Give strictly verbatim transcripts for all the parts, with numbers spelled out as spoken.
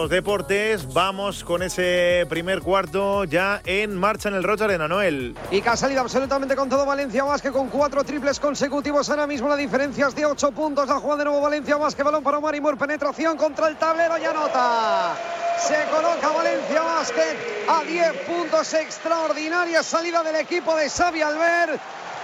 los deportes. Vamos con ese primer cuarto ya en marcha en el Roig Arena, Noel. Y que ha salido absolutamente con todo Valencia Basket con cuatro triples consecutivos. Ahora mismo la diferencia es de ocho puntos. La juega de nuevo Valencia Basket. Balón para Omar Moore. Penetración contra el tablero y anota. Se coloca Valencia Basket a diez puntos. Extraordinaria salida del equipo de Xavi Albert.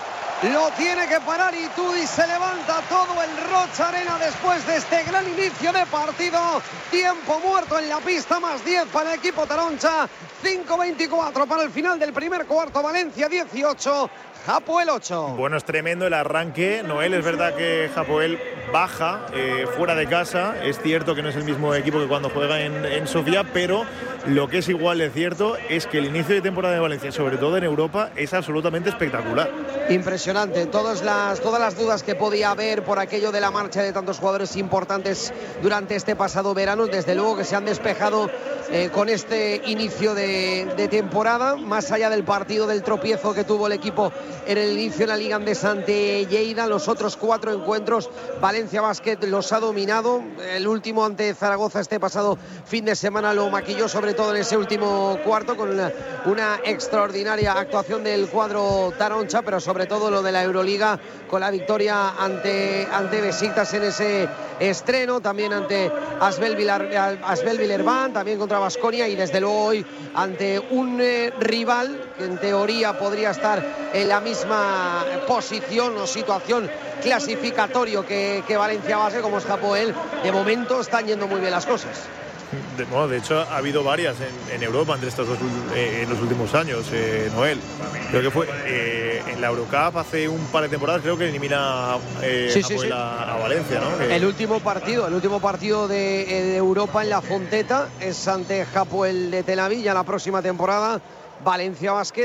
Lo tiene que parar Itudi, se levanta todo el Roig Arena después de este gran inicio de partido. Tiempo muerto en la pista, más diez para el equipo Taroncha. cinco veinticuatro para el final del primer cuarto. Valencia dieciocho, Hapoel ocho. Bueno, es tremendo el arranque, Noel. Es verdad que Hapoel baja eh, fuera de casa. Es cierto que no es el mismo equipo que cuando juega en, en Sofía, pero lo que es igual de cierto es que el inicio de temporada de Valencia, sobre todo en Europa, es absolutamente espectacular. Impresionante. Todas las, todas las dudas que podía haber por aquello de la marcha de tantos jugadores importantes durante este pasado verano, desde luego que se han despejado eh, con este inicio de, de temporada, más allá del partido del tropiezo que tuvo el equipo en el inicio de la Liga Andesa ante Lleida. Los otros cuatro encuentros Valencia Basket los ha dominado. El último ante Zaragoza este pasado fin de semana lo maquilló, sobre todo en ese último cuarto, con una, una extraordinaria actuación del cuadro Taroncha, pero sobre todo lo de la Euroliga con la victoria ante, ante Besiktas en ese estreno, también ante Asbel Villerban, también contra Baskonia, y desde luego hoy ante un eh, rival que en teoría podría estar en la misma posición o situación clasificatorio que, que Valencia Basket, como es Hapoel. De momento están yendo muy bien las cosas. De, bueno, de hecho ha habido varias en, en Europa entre estos dos eh, en los últimos años, eh, Noel. Creo que fue eh, en la Eurocup hace un par de temporadas, creo que elimina eh, sí, sí, sí, sí. A, a Valencia, ¿no? Que... El último partido, el último partido de, de Europa en la Fonteta es ante Hapoel de Tel Aviv. Ya la próxima temporada Valencia Basket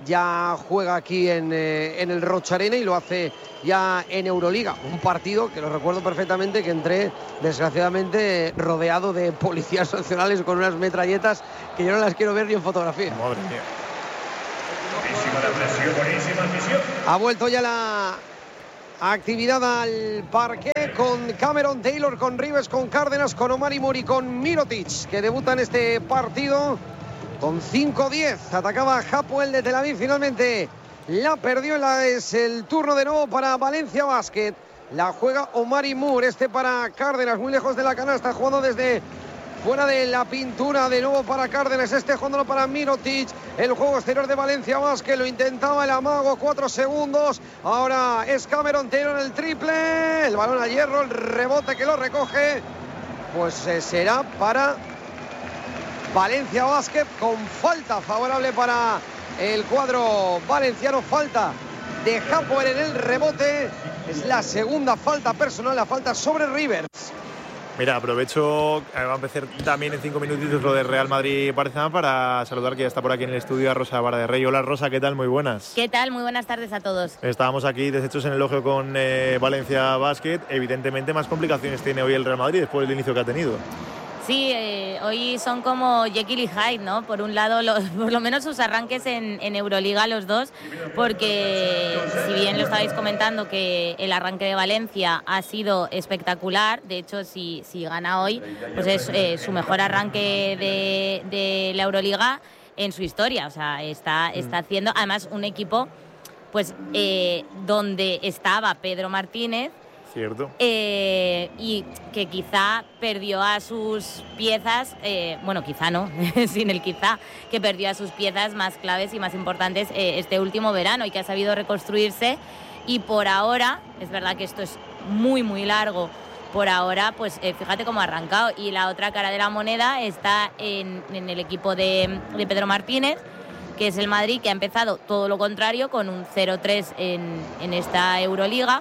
ya juega aquí en, eh, en el Roig Arena y lo hace ya en Euroliga. Un partido que lo recuerdo perfectamente, que entré desgraciadamente rodeado de policías nacionales con unas metralletas que yo no las quiero ver ni en fotografía. Madre mía. Ha vuelto ya la actividad al parque con Cameron Taylor, con Rivers, con Cárdenas, con Omar Moore y con Mirotic, que debuta en este partido con cinco diez. Atacaba Hapoel de Tel Aviv, finalmente la perdió. La, es el turno de nuevo para Valencia Basket. La juega Omar Moore, este para Cárdenas, muy lejos de la canasta, jugando desde fuera de la pintura, de nuevo para Cárdenas, este jugándolo para Mirotic. El juego exterior de Valencia Basket, lo intentaba el amago, cuatro segundos. Ahora es Cameron Taylor en el triple, el balón a hierro, el rebote que lo recoge, pues eh, será para Valencia Basket, con falta favorable para el cuadro valenciano. Falta de Hapoel en el rebote, es la segunda falta personal, la falta sobre Rivers. Mira, aprovecho, va a empezar también en cinco minutitos lo de Real Madrid-Barcelona para saludar, que ya está por aquí en el estudio, a Rosa Vara de Rey. Hola Rosa, ¿qué tal? Muy buenas. ¿Qué tal? Muy buenas tardes a todos. Estábamos aquí deshechos en el elogio con eh, Valencia Basket. Evidentemente más complicaciones tiene hoy el Real Madrid después del inicio que ha tenido. Sí, eh, hoy son como Jekyll y Hyde, ¿no? Por un lado, los, por lo menos sus arranques en, en Euroliga, los dos, porque si bien lo estabais comentando que el arranque de Valencia ha sido espectacular, de hecho, si, si gana hoy, pues es eh, su mejor arranque de, de la Euroliga en su historia. O sea, está, está haciendo, además, un equipo pues eh, donde estaba Pedro Martínez, Cierto. Eh, y que quizá perdió a sus piezas, eh, bueno, quizá no, sin el quizá, que perdió a sus piezas más claves y más importantes eh, este último verano, y que ha sabido reconstruirse. Y por ahora, es verdad que esto es muy, muy largo, por ahora, pues eh, fíjate cómo ha arrancado. Y la otra cara de la moneda está en, en el equipo de, de Pedro Martínez, que es el Madrid, que ha empezado todo lo contrario, con un cero tres en, en esta Euroliga.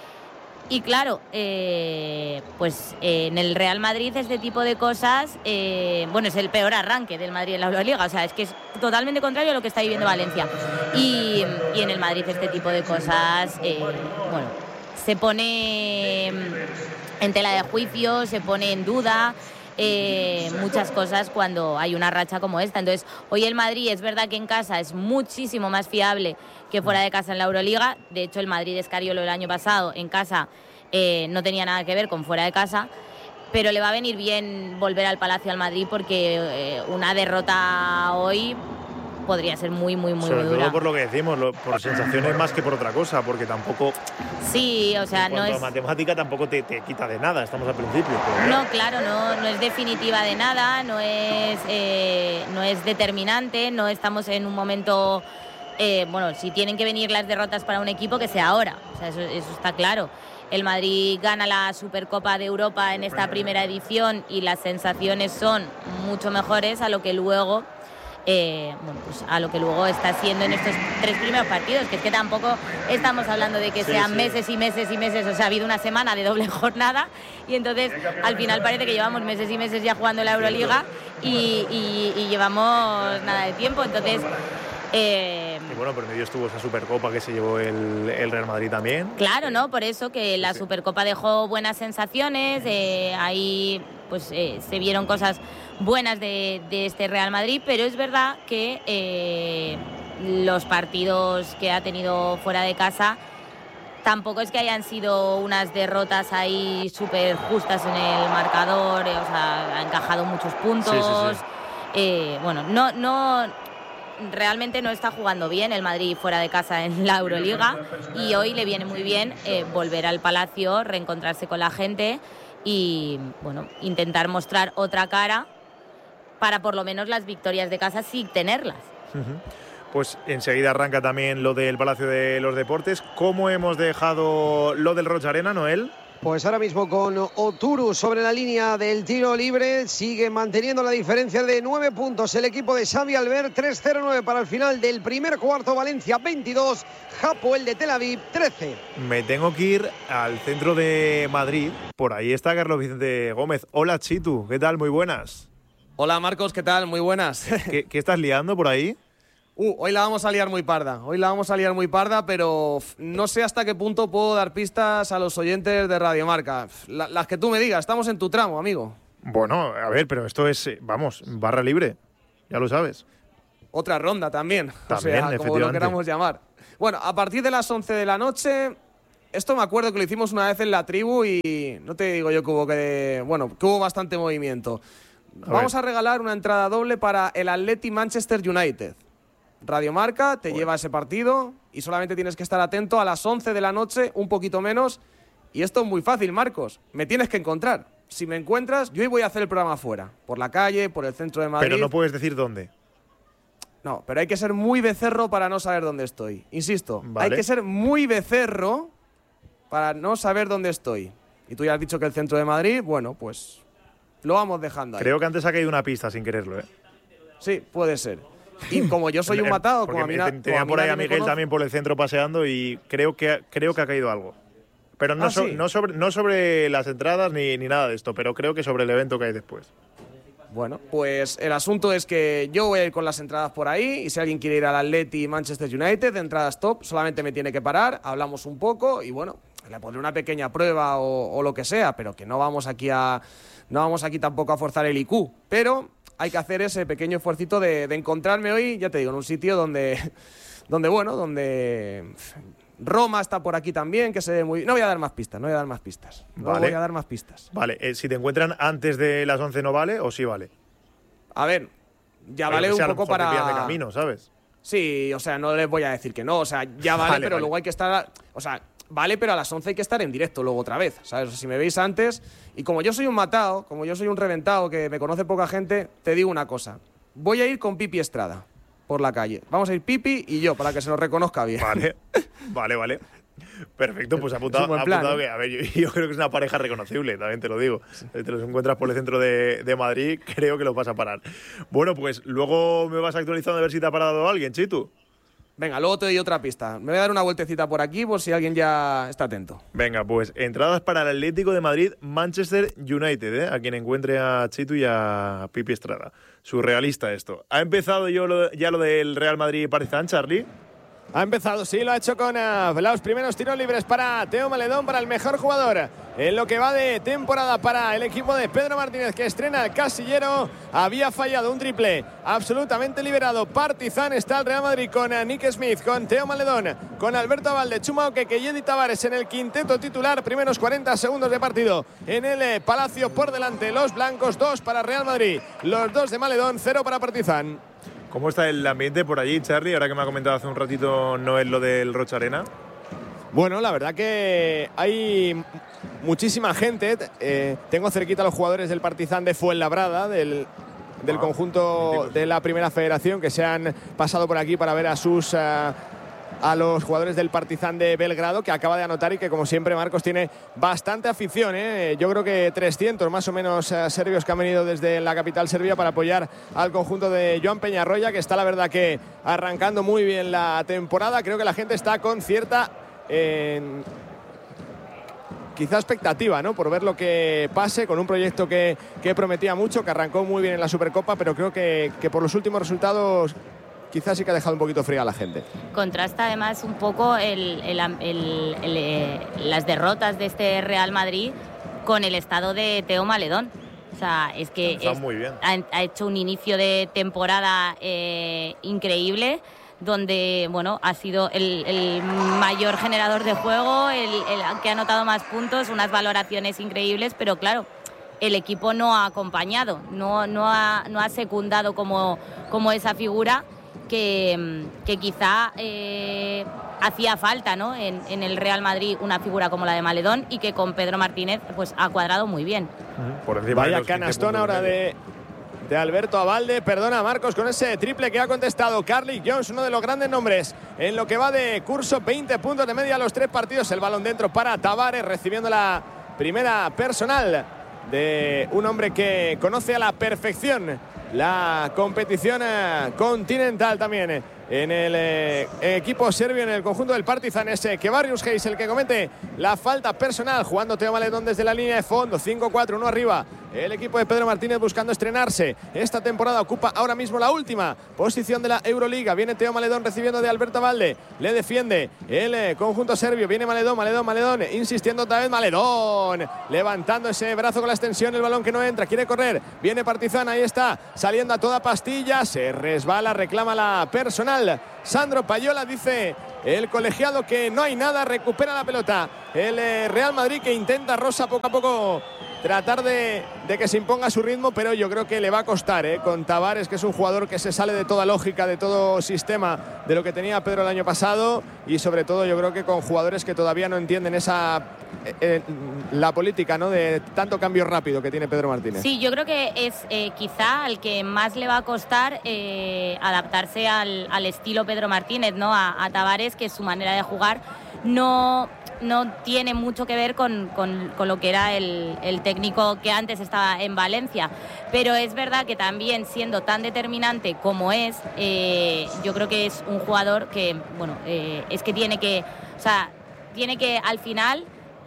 Y claro, eh, pues eh, en el Real Madrid este tipo de cosas, eh, bueno, es el peor arranque del Madrid en la Euroliga, o sea, es que es totalmente contrario a lo que está viviendo Valencia. Y, y en el Madrid este tipo de cosas, eh, bueno, se pone en tela de juicio, se pone en duda eh, muchas cosas cuando hay una racha como esta. Entonces, hoy el Madrid es verdad que en casa es muchísimo más fiable que fuera de casa en la Euroliga. De hecho, el Madrid de Escariolo el año pasado en casa eh, no tenía nada que ver con fuera de casa. pero le va a venir bien volver al Palacio al Madrid porque eh, una derrota hoy podría ser muy, muy, muy, Sobre muy dura. todo por lo que decimos, lo, por sensaciones más que por otra cosa, porque tampoco... Sí, o sea, en no cuanto es... a matemática tampoco te, te quita de nada, estamos al principio. Pero... No, claro, no, no es definitiva de nada, no es, eh, no es determinante, no estamos en un momento... Eh, bueno, si tienen que venir las derrotas para un equipo, que sea ahora, o sea, eso, eso está claro. El Madrid gana la Supercopa de Europa en esta primera edición y las sensaciones son mucho mejores a lo que luego... Eh, bueno, pues a lo que luego está haciendo en estos tres primeros partidos, que es que tampoco estamos hablando de que sí, sean sí. meses y meses y meses, o sea, ha habido una semana de doble jornada y entonces al final parece que llevamos meses y meses ya jugando la Euroliga y, y, y llevamos nada de tiempo, entonces... Eh, y bueno, por medio estuvo esa Supercopa que se llevó el, el Real Madrid también. Claro, ¿no? Por eso que la sí. Supercopa dejó buenas sensaciones, eh, ahí pues eh, se vieron cosas buenas de, de este Real Madrid, pero es verdad que eh, los partidos que ha tenido fuera de casa tampoco es que hayan sido unas derrotas ahí súper justas en el marcador, eh, o sea, ha encajado muchos puntos. Sí, sí, sí. Eh, bueno, no, no... Realmente no está jugando bien el Madrid fuera de casa en la Euroliga y hoy le viene muy bien eh, volver al Palacio, reencontrarse con la gente y bueno, intentar mostrar otra cara para por lo menos las victorias de casa sí tenerlas. Uh-huh. Pues enseguida arranca también lo del Palacio de los Deportes. ¿Cómo hemos dejado lo del Roig Arena, Noel? Pues ahora mismo con Oturu sobre la línea del tiro libre, sigue manteniendo la diferencia de nueve puntos el equipo de Xavi Albert, tres cero nueve para el final del primer cuarto, Valencia veintidós, Hapoel de Tel Aviv trece. Me tengo que ir al centro de Madrid, por ahí está Carlos Vicente Gómez. Hola Chitu, ¿qué tal? Muy buenas. Hola Marcos, ¿qué tal? Muy buenas. ¿Qué, qué estás liando por ahí? Uh, hoy la vamos a liar muy parda, hoy la vamos a liar muy parda, pero no sé hasta qué punto puedo dar pistas a los oyentes de Radio Marca. La, las que tú me digas, estamos en tu tramo, amigo. Bueno, a ver, pero esto es, vamos, barra libre, ya lo sabes. Otra ronda también, También, o sea, como lo queramos llamar. Bueno, a partir de las once de la noche, esto me acuerdo que lo hicimos una vez en la tribu y no te digo yo que hubo, que, bueno, que hubo bastante movimiento. A Vamos ver. a regalar una entrada doble para el Athletic Manchester United. Radio Marca te Bueno. lleva ese partido y solamente tienes que estar atento a las once de la noche, un poquito menos. Y esto es muy fácil, Marcos. Me tienes que encontrar. Si me encuentras, yo hoy voy a hacer el programa fuera. Por la calle, por el centro de Madrid. Pero no puedes decir dónde. No, pero hay que ser muy becerro para no saber dónde estoy. Insisto, Vale. hay que ser muy becerro para no saber dónde estoy. Y tú ya has dicho que el centro de Madrid, bueno, pues lo vamos dejando ahí. Creo que antes ha caído una pista sin quererlo, ¿eh? Sí, puede ser. Y como yo soy un matado, Porque como a mí, me- na- ten- tenía como a mí por ahí nadie a me Miguel conoce- también por el centro paseando y creo que, creo que ha caído algo. Pero no, Ah, so- ¿sí? no, sobre, no sobre las entradas ni, ni nada de esto, pero creo que sobre el evento que hay después. Bueno, pues el asunto es que yo voy a ir con las entradas por ahí y si alguien quiere ir al Atleti Manchester United, de entradas top, solamente me tiene que parar, hablamos un poco y bueno, le pondré una pequeña prueba o, o lo que sea, pero que no vamos aquí a no vamos aquí tampoco a forzar el I Q, pero hay que hacer ese pequeño esfuercito de, de encontrarme hoy, ya te digo, en un sitio donde, donde bueno, donde Roma está por aquí también, que se ve muy... No voy a dar más pistas, no voy a dar más pistas. No Vale. voy a dar más pistas. Vale, eh, si te encuentran antes de las once no vale o sí vale. A ver, ya Oye, vale que un sea, a lo poco mejor te para... pillan de camino, ¿sabes? Sí, o sea, no les voy a decir que no, o sea, ya vale, Vale, pero vale. luego hay que estar... O sea, vale, pero a las once hay que estar en directo luego otra vez, ¿sabes? O sea, si me veis antes... Y como yo soy un matado, como yo soy un reventado, que me conoce poca gente, te digo una cosa. Voy a ir con Pipi Estrada por la calle. Vamos a ir Pipi y yo, para que se nos reconozca bien. Vale, vale, vale. Perfecto, pues apuntado, Es un buen plan, apuntado ¿eh? que, a ver, yo, yo creo que es una pareja reconocible, también te lo digo. Si te los encuentras por el centro de, de Madrid, creo que los vas a parar. Bueno, pues luego me vas actualizando a ver si te ha parado alguien, Chitu. Venga, luego te doy otra pista. Me voy a dar una vueltecita por aquí por si alguien ya está atento. Venga, pues entradas para el Atlético de Madrid, Manchester United, ¿eh? A quien encuentre a Chitu y a Pipi Estrada. Surrealista esto. ¿Ha empezado yo lo- ya lo del Real Madrid-Partizan, Charlie? Ha empezado, sí, lo ha hecho con uh, los primeros tiros libres para Teo Maledón, para el mejor jugador en lo que va de temporada para el equipo de Pedro Martínez, que estrena el casillero. Había fallado un triple absolutamente liberado. Partizan, está el Real Madrid con uh, Nick Smith, con Teo Maledón, con Alberto Abalde, Chuma Okeke y Eddie Tavares en el quinteto titular. Primeros cuarenta segundos de partido en el eh, Palacio por delante. Los blancos, dos para Real Madrid, los dos de Maledón, cero para Partizan. ¿Cómo está el ambiente por allí, Charlie? Ahora que me ha comentado hace un ratito Noel lo del Rocha Arena. Bueno, la verdad que hay muchísima gente. Eh, tengo cerquita a los jugadores del Partizan de Fuenlabrada, del, del ah, conjunto de la Primera Federación, que se han pasado por aquí para ver a sus... Uh, a los jugadores del Partizan de Belgrado, que acaba de anotar y que, como siempre, Marcos, tiene bastante afición, ¿eh? Yo creo que trescientos más o menos uh, serbios que han venido desde la capital serbia para apoyar al conjunto de Joan Peñarroya, que está, la verdad, que arrancando muy bien la temporada. Creo que la gente está con cierta eh, quizá expectativa, ¿no?, por ver lo que pase con un proyecto que, que prometía mucho, que arrancó muy bien en la Supercopa, pero creo que, que por los últimos resultados quizás sí que ha dejado un poquito fría a la gente. Contrasta además un poco el, el, el, el, el, las derrotas de este Real Madrid con el estado de Teo Maledón. O sea, es que es, muy bien. Ha, ha hecho un inicio de temporada eh, increíble, donde, bueno, ha sido el, el mayor generador de juego, el, el que ha anotado más puntos, unas valoraciones increíbles, pero claro, el equipo no ha acompañado, no, no, ha, no ha secundado como, como esa figura que, que quizá eh, hacía falta, ¿no?, en, en el Real Madrid, una figura como la de Maledón, y que con Pedro Martínez pues ha cuadrado muy bien. Por encima Vaya canastón ahora de, de Alberto Abalde. Perdona, Marcos, con ese triple que ha contestado Carly Jones, uno de los grandes nombres en lo que va de curso. Veinte puntos de media a los tres partidos. El balón dentro para Tavares, recibiendo la primera personal de un hombre que conoce a la perfección la competición continental también en el eh, equipo serbio, en el conjunto del Partizan. Ese que Barrius Hayes, el que comete la falta personal, jugando Teo Maledón desde la línea de fondo. Cinco cuatro, uno arriba el equipo de Pedro Martínez, buscando estrenarse. Esta temporada ocupa ahora mismo la última posición de la Euroliga. Viene Teo Maledón recibiendo de Alberto Abalde, le defiende el eh, conjunto serbio. Viene Maledón, Maledón, Maledón, insistiendo otra vez Maledón, levantando ese brazo con la extensión, el balón que no entra, quiere correr, viene Partizan, ahí está, saliendo a toda pastilla, se resbala, reclama la personal Sandro Payola, dice el colegiado que no hay nada, recupera la pelota el eh, Real Madrid, que intenta Rosa poco a poco tratar de, de que se imponga su ritmo, pero yo creo que le va a costar, ¿eh? Con Tavares, que es un jugador que se sale de toda lógica, de todo sistema de lo que tenía Pedro el año pasado, y sobre todo yo creo que con jugadores que todavía no entienden esa eh, eh, la política, ¿no?, de tanto cambio rápido que tiene Pedro Martínez. Sí, yo creo que es eh, quizá al que más le va a costar eh, adaptarse al, al estilo Pedro Martínez, ¿no?, a, a Tavares, que su manera de jugar no... no tiene mucho que ver con, con, con lo que era el, el técnico que antes estaba en Valencia, pero es verdad que también, siendo tan determinante como es, eh, yo creo que es un jugador que, bueno, eh, es que tiene que, o sea, tiene que al final,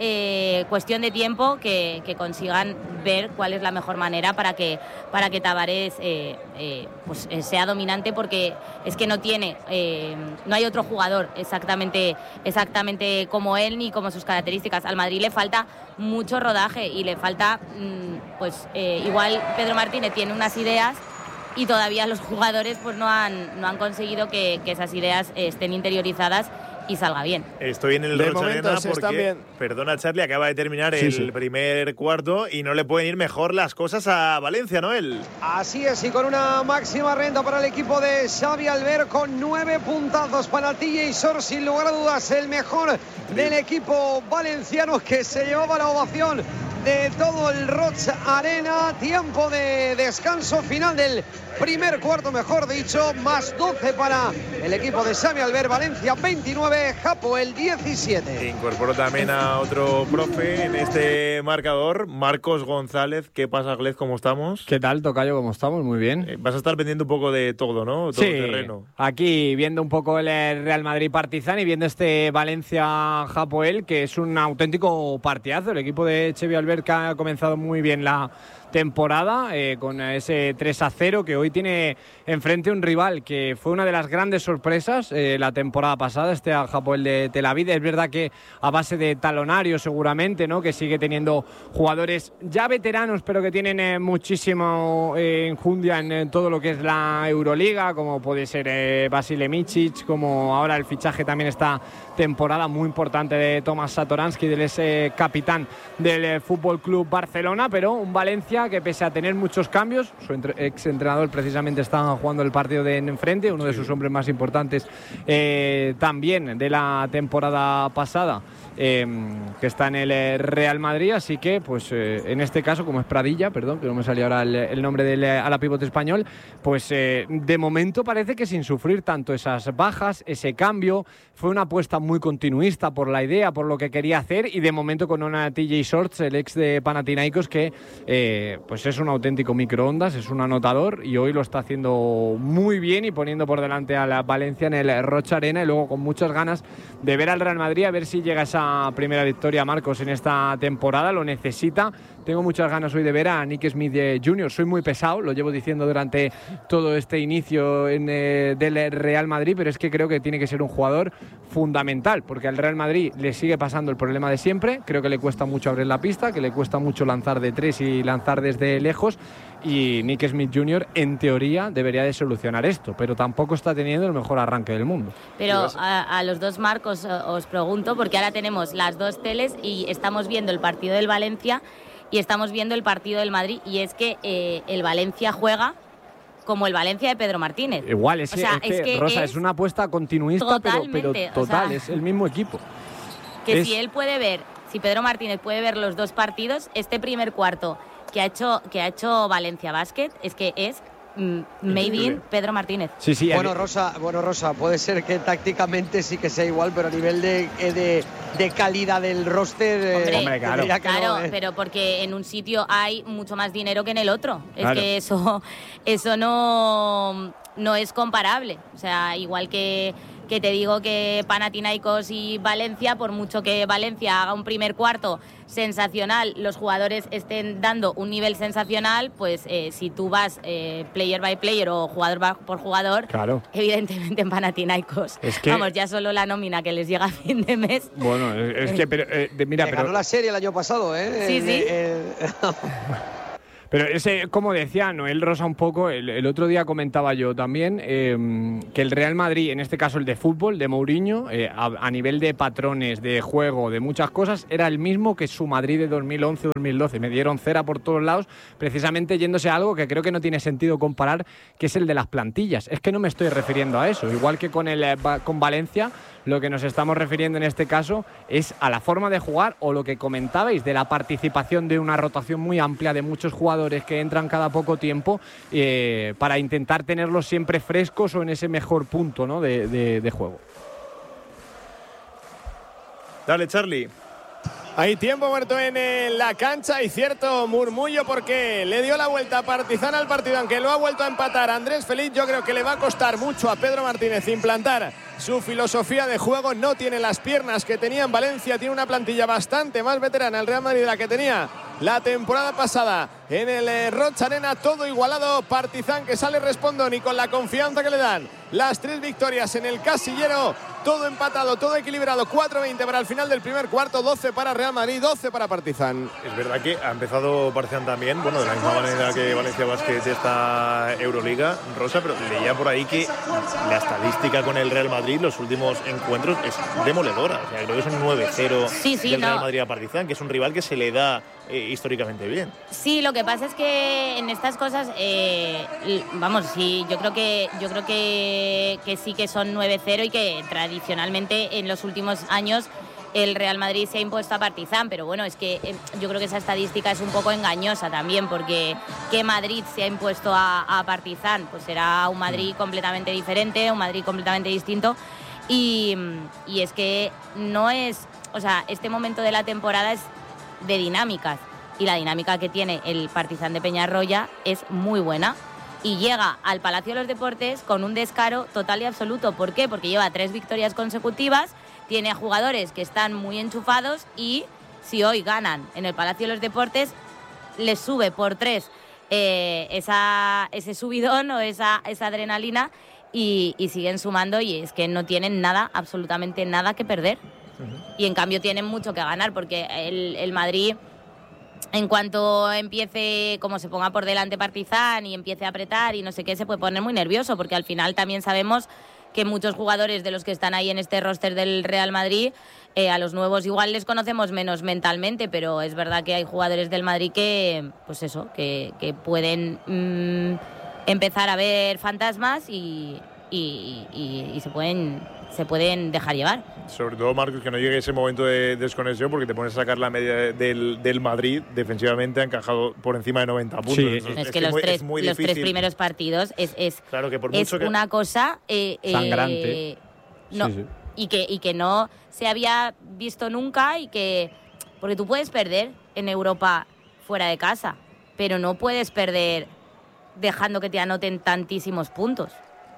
eh, cuestión de tiempo, que, que consigan ver cuál es la mejor manera para que, para que Tavares eh, eh, pues, eh, sea dominante, porque es que no tiene, eh, no hay otro jugador exactamente, exactamente como él ni como sus características. Al Madrid le falta mucho rodaje y le falta, mmm, pues eh, igual Pedro Martínez tiene unas ideas y todavía los jugadores pues no han, no han conseguido que, que esas ideas eh, estén interiorizadas y salga bien. Estoy en el Rocha Arena porque, perdona Charlie, acaba de terminar sí, el sí. primer cuarto y no le pueden ir mejor las cosas a Valencia, Noel. Así es, y con una máxima renta para el equipo de Xavi Albert, con nueve puntazos para T J Short, sin lugar a dudas el mejor del equipo valenciano, que se llevaba la ovación de todo el Rocha Arena. Tiempo de descanso final del primer cuarto, mejor dicho, más doce para el equipo de Xavi Albert. Valencia veintinueve, Hapoel diecisiete. Incorporó también a otro profe en este marcador, Marcos González. ¿Qué pasa, Glez? ¿Cómo estamos? ¿Qué tal, tocayo? ¿Cómo estamos? Muy bien. Eh, vas a estar vendiendo un poco de todo, ¿no? Todo sí, terreno. Aquí viendo un poco el Real Madrid Partizan y viendo este Valencia Hapoel, que es un auténtico partidazo. El equipo de Xavi Albert, que ha comenzado muy bien la temporada, eh, con ese tres a cero, que hoy tiene enfrente un rival que fue una de las grandes sorpresas eh, la temporada pasada, este Hapoel de Tel Aviv. Es verdad que a base de talonario seguramente, ¿no?, que sigue teniendo jugadores ya veteranos, pero que tienen eh, muchísimo eh, enjundia en, en todo lo que es la Euroliga, como puede ser eh, Vasile Micic, como ahora el fichaje también esta temporada muy importante de Tomas Satoransky, del ese capitán del eh, Fútbol Club Barcelona, pero un Valencia que, pese a tener muchos cambios, su ex entrenador precisamente está jugando el partido de enfrente, uno de sus hombres más importantes eh, también de la temporada pasada, eh, que está en el Real Madrid, así que pues eh, en este caso, como es Pradilla, perdón, que no me salía ahora el, el nombre del ala pivote español, pues eh, de momento parece que sin sufrir tanto esas bajas, ese cambio, fue una apuesta muy continuista por la idea, por lo que quería hacer, y de momento con una T J Shorts, el ex de Panathinaikos, que eh, pues es un auténtico microondas, es un anotador, y hoy lo está haciendo muy bien y poniendo por delante a la Valencia en el Rocha Arena, y luego con muchas ganas de ver al Real Madrid, a ver si llega esa primera victoria, Marcos, en esta temporada. Lo necesita. Tengo muchas ganas hoy de ver a Nick Smith junior Soy muy pesado, lo llevo diciendo durante todo este inicio en, eh, del Real Madrid, pero es que creo que tiene que ser un jugador fundamental, porque al Real Madrid le sigue pasando el problema de siempre. Creo que le cuesta mucho abrir la pista, que le cuesta mucho lanzar de tres y lanzar desde lejos, y Nick Smith junior en teoría debería de solucionar esto, pero tampoco está teniendo el mejor arranque del mundo. Pero a, a los dos, Marcos, os pregunto, porque ahora tenemos las dos teles y estamos viendo el partido del Valencia y estamos viendo el partido del Madrid, y es que eh, el Valencia juega como el Valencia de Pedro Martínez. Igual, es, o sea, es, que, es que Rosa, es es una apuesta continuista, pero, pero total, o sea, es el mismo equipo. Que es... si él puede ver, si Pedro Martínez puede ver los dos partidos, este primer cuarto que ha hecho, que ha hecho Valencia Basket, es que es made in Pedro Martínez. Sí, sí. Bueno, Rosa, bueno, Rosa, puede ser que tácticamente sí que sea igual, pero a nivel de, de, de calidad del roster, hombre, eh, hombre claro, claro no, eh. pero porque en un sitio hay mucho más dinero que en el otro. Claro. Es que eso, eso no, no es comparable. O sea, igual que que te digo que Panathinaikos y Valencia, por mucho que Valencia haga un primer cuarto sensacional, los jugadores estén dando un nivel sensacional, pues eh, si tú vas eh, player by player o jugador por jugador, claro, evidentemente en Panathinaikos, es que... vamos, ya solo la nómina que les llega a fin de mes. Bueno, es, es que, pero, eh, de, mira, que pero... ganó la serie el año pasado, ¿eh? Sí, el, sí. El... Pero ese, como decía Noel Rosa un poco, el, el otro día comentaba yo también eh, que el Real Madrid, en este caso el de fútbol, de Mourinho, eh, a, a nivel de patrones, de juego, de muchas cosas, era el mismo que su Madrid de dos mil once dos mil doce. Me dieron cera por todos lados, precisamente yéndose a algo que creo que no tiene sentido comparar, que es el de las plantillas. Es que no me estoy refiriendo a eso. Igual que con, el, con Valencia, lo que nos estamos refiriendo en este caso es a la forma de jugar, o lo que comentabais de la participación de una rotación muy amplia de muchos jugadores que entran cada poco tiempo eh, para intentar tenerlos siempre frescos o en ese mejor punto, ¿no?, de, de, de juego. Dale, Charlie. Hay tiempo muerto en la cancha y cierto murmullo porque le dio la vuelta a Partizan al partido, aunque lo ha vuelto a empatar Andrés Feliz. Yo creo que le va a costar mucho a Pedro Martínez implantar su filosofía de juego. No tiene las piernas que tenía en Valencia, tiene una plantilla bastante más veterana el Real Madrid de la que tenía la temporada pasada en el Rocha Arena. Todo igualado, Partizan que sale respondón y con la confianza que le dan las tres victorias en el casillero. Todo empatado, todo equilibrado. cuatro veinte para el final del primer cuarto, doce para Real Madrid, doce para Partizan. Es verdad que ha empezado Partizan también, bueno, de la misma manera que Valencia Basket esta Euroliga, Rosa, pero leía por ahí que la estadística con el Real Madrid, los últimos encuentros, es demoledora. O sea, creo que son nueve cero sí, sí, del no. Real Madrid a Partizan, que es un rival que se le da eh, históricamente bien. Sí, lo que pasa es que en estas cosas, eh, vamos, sí, yo creo que yo creo que, que sí que son nueve cero y que tradicionalmente en los últimos años el Real Madrid se ha impuesto a Partizan, pero bueno, es que eh, yo creo que esa estadística es un poco engañosa también, porque ¿qué Madrid se ha impuesto a, a Partizan? Pues será un Madrid completamente diferente, un Madrid completamente distinto, y, y es que no es, o sea, este momento de la temporada es de dinámicas, y la dinámica que tiene el Partizan de Peñarroya es muy buena, y llega al Palacio de los Deportes con un descaro total y absoluto. ¿Por qué? Porque lleva tres victorias consecutivas, tiene a jugadores que están muy enchufados, y si hoy ganan en el Palacio de los Deportes, les sube por tres eh, esa, ese subidón o esa, esa adrenalina y, y siguen sumando y es que no tienen nada, absolutamente nada que perder. Uh-huh. Y en cambio tienen mucho que ganar porque el, el Madrid, en cuanto empiece, como se ponga por delante Partizan y empiece a apretar y no sé qué, se puede poner muy nervioso porque al final también sabemos que muchos jugadores de los que están ahí en este roster del Real Madrid, eh, a los nuevos igual les conocemos menos mentalmente, pero es verdad que hay jugadores del Madrid que, pues eso, que, que pueden mmm, empezar a ver fantasmas y, y, y, y se pueden se pueden dejar llevar. Sobre todo, Marcos, que no llegue ese momento de desconexión porque te pones a sacar la media del, del Madrid, defensivamente ha encajado por encima de noventa puntos. Sí. Entonces, es, es que, que los, muy, tres, los tres primeros partidos es, es, claro que por es mucho una que... cosa... Eh, sangrante. Eh, no, sí, sí. Y, que, y que no se había visto nunca y que... Porque tú puedes perder en Europa fuera de casa, pero no puedes perder dejando que te anoten tantísimos puntos.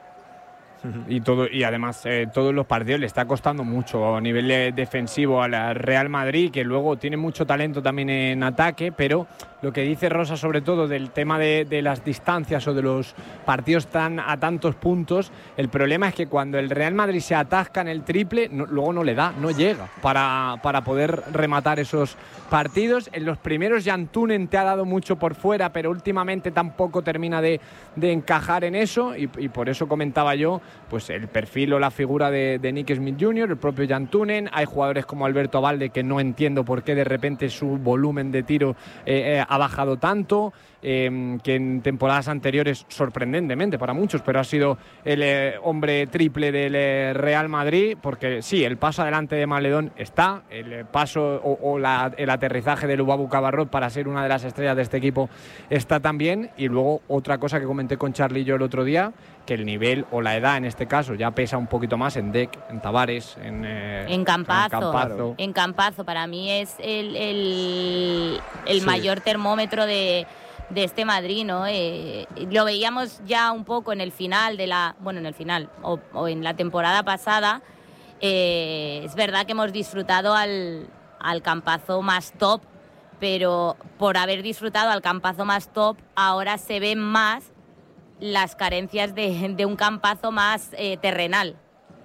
Y todo y además eh, todos los partidos le está costando mucho a nivel de defensivo a la Real Madrid, que luego tiene mucho talento también en ataque, pero lo que dice Rosa sobre todo del tema de, de las distancias o de los partidos tan a tantos puntos, el problema es que cuando el Real Madrid se atasca en el triple, no, luego no le da, no llega para, para poder rematar esos partidos. En los primeros Jantunen te ha dado mucho por fuera, pero últimamente tampoco termina de, de encajar en eso y, y por eso comentaba yo pues el perfil o la figura de, de Nick Smith junior, el propio Jantunen. Hay jugadores como Alberto Abalde que no entiendo por qué de repente su volumen de tiro eh, eh, ha bajado tanto, eh, que en temporadas anteriores, sorprendentemente para muchos, pero ha sido el eh, hombre triple del eh, Real Madrid, porque sí, el paso adelante de Maledón está, el paso o, o la, el aterrizaje de Lubabu Cabarrot para ser una de las estrellas de este equipo está también, y luego otra cosa que comenté con Charly yo el otro día, que el nivel o la edad en este caso ya pesa un poquito más en Dec, en Tavares, en, eh, en Campazo. En Campazo. En Campazo, para mí es el, el, el sí. mayor termómetro de, de este Madrid, ¿no? Eh, lo veíamos ya un poco en el final de la, bueno, en el final o, o en la temporada pasada. Eh, es verdad que hemos disfrutado al, al Campazo más top, pero por haber disfrutado al Campazo más top, ahora se ven más las carencias de, de un Campazo más eh, terrenal.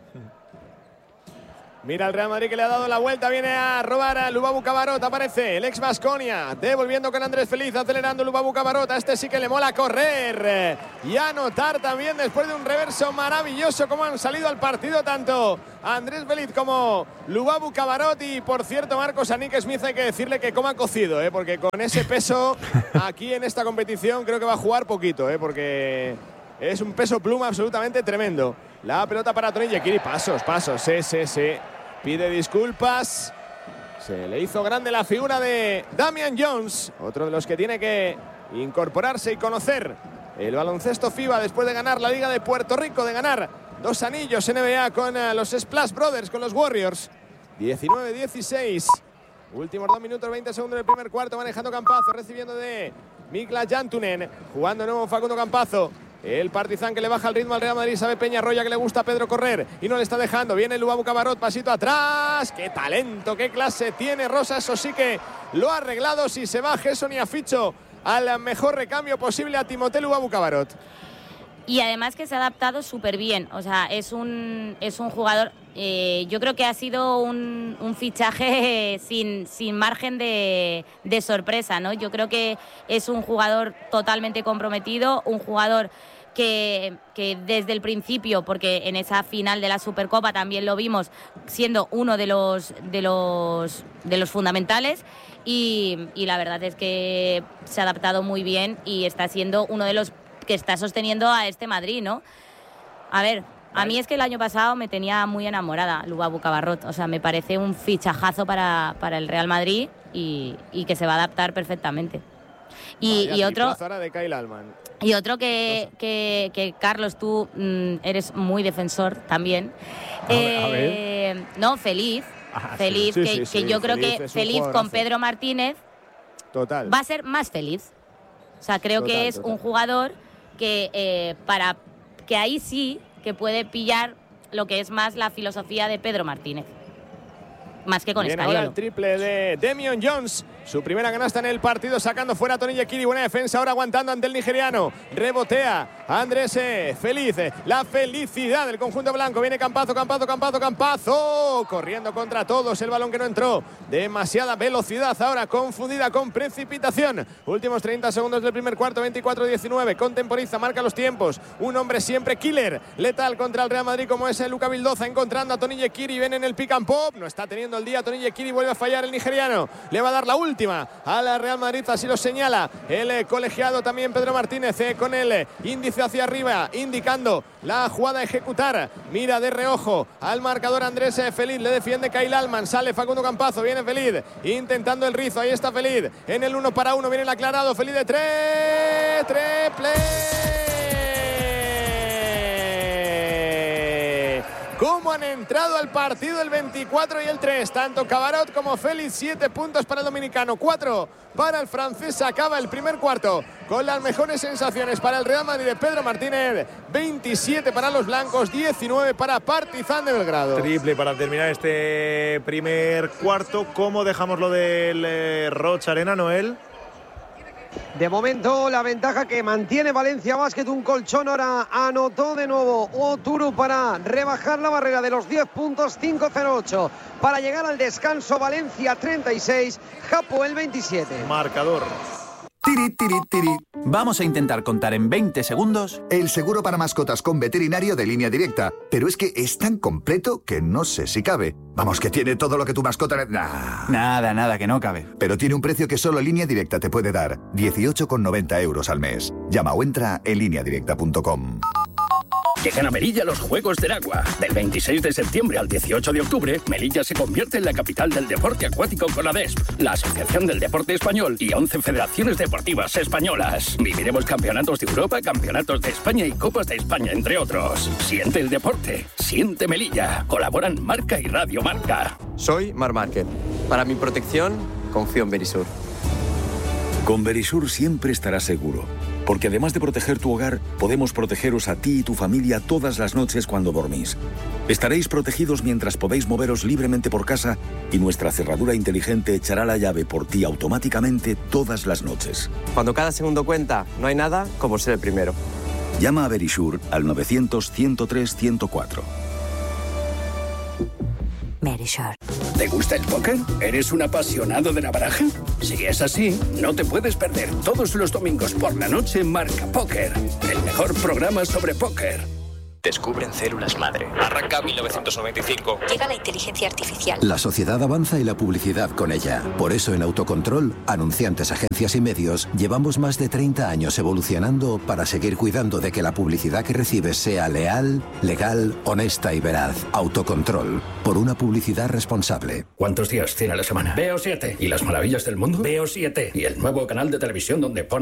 Mira el Real Madrid que le ha dado la vuelta, viene a robar a Lubabu Cabarrot, aparece el ex Baskonia, devolviendo con Andrés Feliz, acelerando Lubabu Cabarrot, a este sí que le mola correr y anotar también después de un reverso maravilloso, como han salido al partido tanto Andrés Feliz como Lubabu Cabarrot. Y por cierto, Marcos, a Nick Smith hay que decirle que coma cocido, ¿eh? Porque con ese peso aquí en esta competición creo que va a jugar poquito, ¿eh? Porque es un peso pluma absolutamente tremendo. La pelota para Tony Yekiri, pasos, pasos, sí, sí, sí. Pide disculpas. Se le hizo grande la figura de Damian Jones, otro de los que tiene que incorporarse y conocer el baloncesto FIBA después de ganar la Liga de Puerto Rico, de ganar dos anillos N B A con uh, los Splash Brothers, con los Warriors. diecinueve dieciséis. Últimos dos minutos, veinte segundos del primer cuarto, manejando Campazo, recibiendo de Miklas Jantunen, jugando de nuevo Facundo Campazo. El Partizan que le baja el ritmo al Real Madrid, sabe Peñarroya que le gusta a Pedro correr y no le está dejando. Viene el Lubabu Cabarrot, pasito atrás. ¡Qué talento, qué clase tiene Rosa! Eso sí que lo ha arreglado. Si se va Gerson y Aficho al mejor recambio posible a Timothée Lubabu Cabarrot. Y además que se ha adaptado súper bien. O sea, es un, es un jugador... Eh, yo creo que ha sido un, un fichaje sin, sin margen de, de sorpresa, ¿no? Yo creo que es un jugador totalmente comprometido, un jugador que, que desde el principio, porque en esa final de la Supercopa también lo vimos siendo uno de los, de los, de los fundamentales, y, y la verdad es que se ha adaptado muy bien y está siendo uno de los que está sosteniendo a este Madrid, ¿no? A ver... A mí es que el año pasado me tenía muy enamorada Lubabu Cabarrot. O sea, me parece un fichajazo para, para el Real Madrid y, y que se va a adaptar perfectamente. Y, Vaya, y otro de Kyle Allman. Y otro que, que, que Carlos, tú mm, eres muy defensor también. A ver, a ver. Eh, no, Feliz. Ah, Feliz, sí. que, Sí, sí, que yo sí, creo Feliz que es un Feliz jugadorazo. con Pedro Martínez Total. va a ser más feliz. O sea, creo Total, que es total. un jugador que eh, para que ahí sí que puede pillar lo que es más la filosofía de Pedro Martínez. Más que con Viene ahora Escariolo. el triple de Damian Jones. su primera canasta en el partido, sacando fuera a Tony Yekini. Buena defensa ahora, aguantando ante el nigeriano. Rebotea Andrés Feliz. La felicidad del conjunto blanco. Viene Campazo, Campazo, Campazo, Campazo. Corriendo contra todos. El balón que no entró. Demasiada velocidad ahora, confundida con precipitación. Últimos treinta segundos del primer cuarto. veinticuatro diecinueve. Contemporiza, marca los tiempos. Un hombre siempre killer, letal contra el Real Madrid, como es el Luka Vildoza, encontrando a Tony Yekini. Viene en el pick and pop. No está teniendo el día Tony Yekini. Vuelve a fallar el nigeriano. Le va a dar la última a la Real Madrid. Así lo señala el eh, colegiado también Pedro Martínez, eh, con el eh, índice hacia arriba, indicando la jugada a ejecutar. Mira de reojo al marcador Andrés eh, Feliz. Le defiende Kyle Allman. Sale Facundo Campazo. Viene Feliz intentando el rizo. Ahí está Feliz en el uno para uno. Viene el aclarado. Feliz de tres. Triple. Cómo han entrado al partido el veinticuatro y el tres. Tanto Cabarot como Félix. Siete puntos para el dominicano, cuatro para el francés. Acaba el primer cuarto con las mejores sensaciones para el Real Madrid de Pedro Martínez. veintisiete para los blancos, diecinueve para Partizan de Belgrado. Triple para terminar este primer cuarto. ¿Cómo dejamos lo del eh, Rocha Arena, Noel? De momento la ventaja que mantiene Valencia Basket, un colchón. Ahora anotó de nuevo Oturu para rebajar la barrera de los diez puntos. Cinco cero ocho para llegar al descanso. Valencia treinta y seis, Hapoel veintisiete. Marcador. Tiri, tiri, tiri. Vamos a intentar contar en veinte segundos el seguro para mascotas con veterinario de Línea Directa. Pero es que es tan completo que no sé si cabe. Vamos, que tiene todo lo que tu mascota... Nah. Nada, nada, que no cabe. Pero tiene un precio que solo Línea Directa te puede dar. dieciocho con noventa euros al mes. Llama o entra en línea directa punto com. Llegan a Melilla los Juegos del Agua. Del veintiséis de septiembre al dieciocho de octubre, Melilla se convierte en la capital del deporte acuático con la ADESP, la Asociación del Deporte Español y once federaciones deportivas españolas. Viviremos campeonatos de Europa, campeonatos de España y Copas de España, entre otros. Siente el deporte, siente Melilla. Colaboran Marca y Radio Marca. Soy Marc Márquez. Para mi protección, confío en Verisur. Con Verisur siempre estarás seguro, porque además de proteger tu hogar, podemos protegeros a ti y tu familia todas las noches cuando dormís. Estaréis protegidos mientras podéis moveros libremente por casa y nuestra cerradura inteligente echará la llave por ti automáticamente todas las noches. Cuando cada segundo cuenta, no hay nada como ser el primero. Llama a Verisur al novecientos, ciento tres, ciento cuatro. Verisur. ¿Te gusta el póker? ¿Eres un apasionado de la baraja? Si es así, no te puedes perder todos los domingos por la noche Marca Póker, el mejor programa sobre póker. Descubren células madre. Arranca mil novecientos noventa y cinco. Llega la inteligencia artificial. La sociedad avanza y la publicidad con ella. Por eso en Autocontrol, anunciantes, agencias y medios, llevamos más de treinta años evolucionando para seguir cuidando de que la publicidad que recibes sea leal, legal, honesta y veraz. Autocontrol. Por una publicidad responsable. ¿Cuántos días tiene la semana? Veo siete. ¿Y las maravillas del mundo? Veo siete. Y el nuevo canal de televisión donde pone